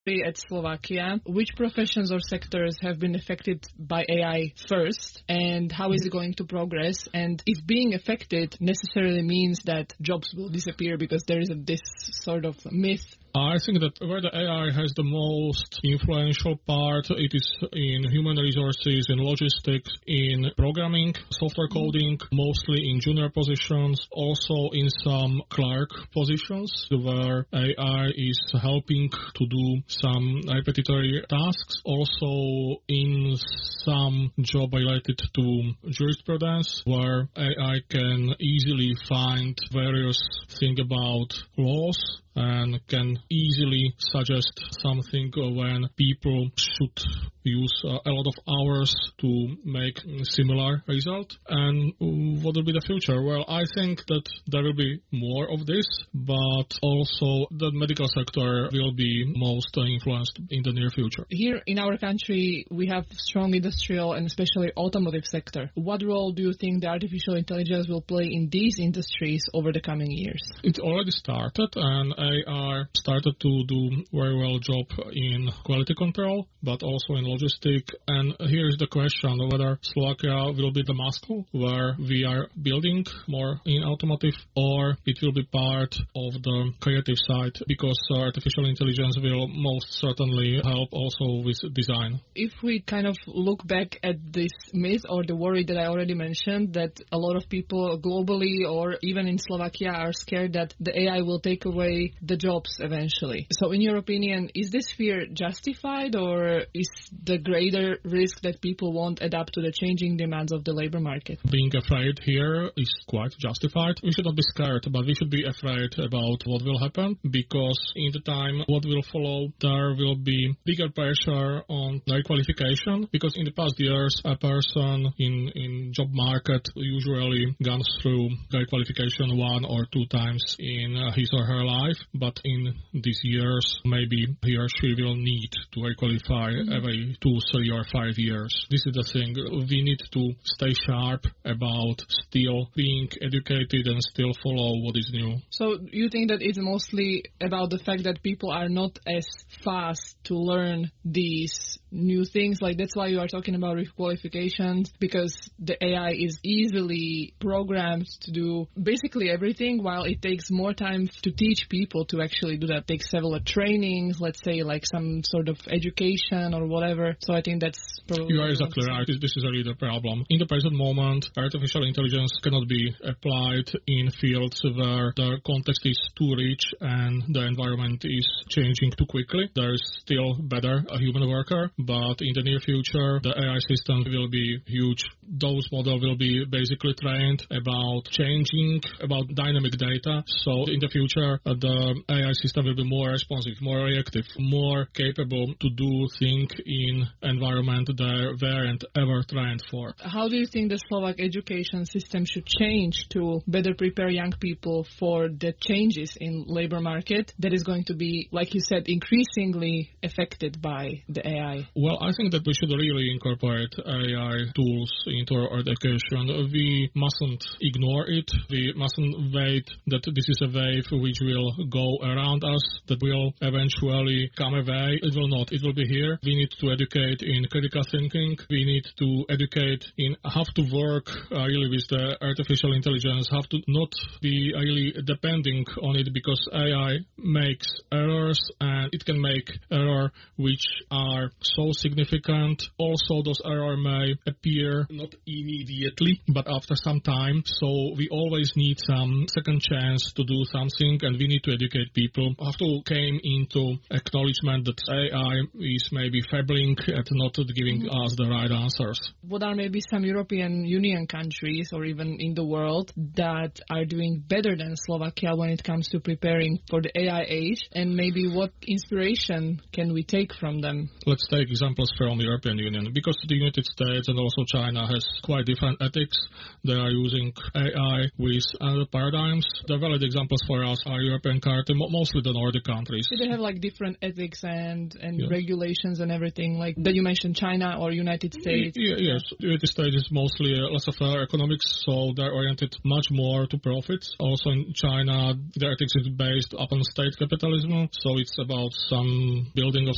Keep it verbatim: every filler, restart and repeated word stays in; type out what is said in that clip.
at Slovakia, which professions or sectors have been affected by A I first, and how is it going to progress? And if being affected necessarily means that jobs will disappear, because there is a, this sort of myth. I think that where the A I has the most influential part, it is in human resources, in logistics, in programming, software coding, mostly in junior positions, also in some clerk positions where A I is helping to do some repetitive tasks, also in some job related to jurisprudence where A I can easily find various things about laws and can easily suggest something when people should use uh, a lot of hours to make similar result. And what will be the future? Well, I think that there will be more of this, but also the medical sector will be most influenced in the near future. Here in our country, we have strong industrial and especially automotive sector. What role do you think the artificial intelligence will play in these industries over the coming years? It already started, and A I started to do very well job in quality control, but also in logistics. And here is the question whether Slovakia will be the Moscow where we are building more in automotive, or it will be part of the creative side, because artificial intelligence will most certainly help also with design. If we kind of look back at this myth or the worry that I already mentioned, that a lot of people globally or even in Slovakia are scared that the A I will take away the jobs eventually. So in your opinion, is this fear justified, or is the greater risk that people won't adapt to the changing demands of the labor market? Being afraid here is quite justified. We should not be scared, but we should be afraid about what will happen, because in the time what will follow, there will be bigger pressure on their qualification, because in the past years a person in, in job market usually gone through their qualification one or two times in his or her life, but in these years maybe he or she will need to requalify mm-hmm. every two, three or five years. This is the thing. We need to stay sharp about still being educated and still follow what is new. So you think that it's mostly about the fact that people are not as fast to learn these new things? Like that's why you are talking about requalifications, because the A I is easily programmed to do basically everything, while it takes more time to teach people to actually do that. It takes several trainings, let's say like some sort of education or whatever. So I think that's probably... You are exactly right. This is really the problem. In the present moment, artificial intelligence cannot be applied in fields where the context is too rich and the environment is changing too quickly. There is still better a human worker, but in the near future, the A I system will be huge. Those models will be basically trained about changing, about dynamic data. So in the future, uh, the A I system will be more responsive, more reactive, more capable to do things in environment they weren't ever trained for. How do you think the Slovak education system should change to better prepare young people for the changes in labor market that is going to be, like you said, increasingly affected by the A I? Well, I think that we should really incorporate A I tools into our education. We mustn't ignore it. We mustn't wait that this is a wave which will go around us, that will eventually come away. It will not. It will be here. We need to educate in critical thinking. We need to educate in how to work uh, really with the artificial intelligence, how to not be really depending on it, because A I makes errors and it can make errors which are so significant. Also, those errors may appear not immediately, but after some time. So we always need some second chance to do something, and we need to educate people. We have to came into acknowledgement that A I is maybe failing at not giving mm-hmm. us the right answers. What are maybe some European Union countries or even in the world that are doing better than Slovakia when it comes to preparing for the A I age, and maybe what inspiration can we take from them? Let's take examples from the European Union, because the United States and also China has quite different ethics. They are using A I with other paradigms. The valid examples for us are European countries, mostly the Nordic countries. Do they have like different ethics and, and yeah. regulations and everything, like that you mentioned, China or United States? Y- yes, the United States is mostly uh, laissez-faire economics, so they're oriented much more to profits. Also in China, the ethics is based upon state capitalism, so it's about some building of